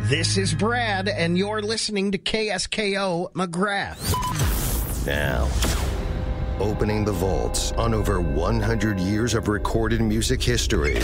This is Brad, and you're listening to KSKO McGrath. Now, opening the vaults on over 100 years of recorded music history.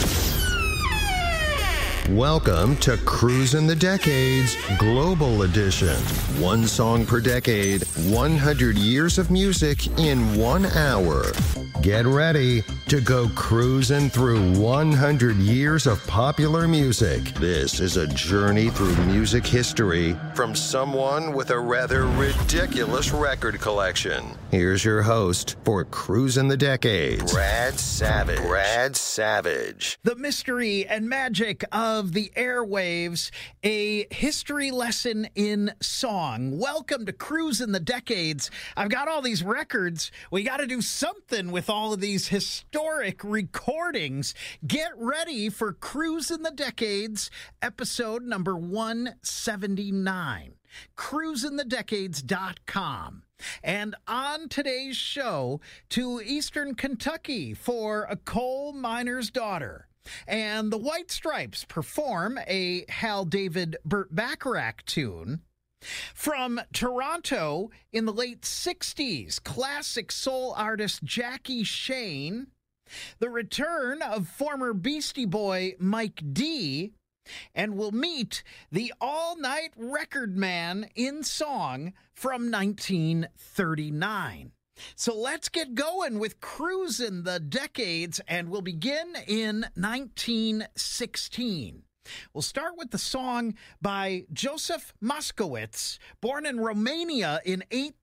Welcome to Cruisin' the Decades Global Edition. One song per decade, 100 years of music in 1 hour. Get ready to go cruising through 100 years of popular music. This is a journey through music history from someone with a rather ridiculous record collection. Here's your host for Cruisin' the Decades, Brad Savage. Brad Savage. The mystery and magic of the airwaves, a history lesson in song. Welcome to Cruisin' the Decades. I've got all these records. We got to do something with all of these historic recordings. Get ready for Cruisin' the Decades, episode number 179. CruisinTheDecades.com. And on today's show, to Eastern Kentucky for A Coal Miner's Daughter. And the White Stripes perform a Hal David Burt Bacharach tune. From Toronto in the late 60s, classic soul artist Jackie Shane. The return of former Beastie Boy Mike D. And we'll meet the all-night record man in song from 1939. So let's get going with Cruisin' the Decades, and we'll begin in 1916. We'll start with the song by Joseph Moskowitz, born in Romania in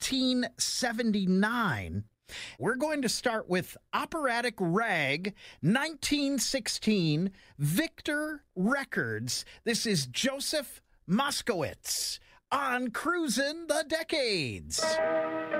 1879. We're going to start with Operatic Rag, 1916, Victor Records. This is Joseph Moskowitz on Cruisin' the Decades.